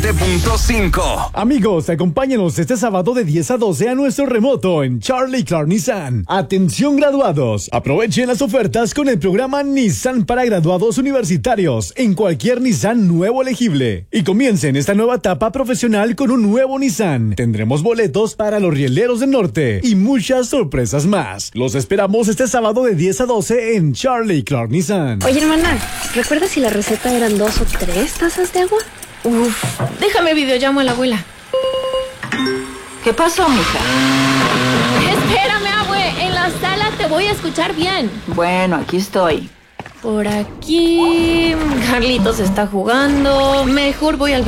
97.5. Amigos, acompáñanos este sábado de 10 a 12 a nuestro remoto en Charlie Clark Nissan. Atención graduados, aprovechen las ofertas con el programa Nissan para graduados universitarios en cualquier Nissan nuevo elegible. Y comiencen esta nueva etapa profesional con un nuevo Nissan. Tendremos boletos para los rieleros del norte y muchas sorpresas más. Los esperamos este sábado de 10 a 12 en Charlie Clark Nissan. Oye, hermana, ¿recuerdas si la receta eran 2 o 3 tazas de agua? Uf, déjame videollamo a la abuela. ¿Qué pasó, mija? Espérame, abue, en la sala te voy a escuchar bien. Bueno, aquí estoy. Por aquí, Carlitos está jugando. Mejor voy al